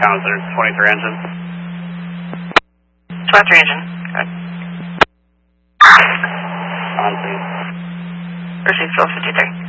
Counselor, 23 engine. 23 engine. Good. On scene. Proceed, Phil 53.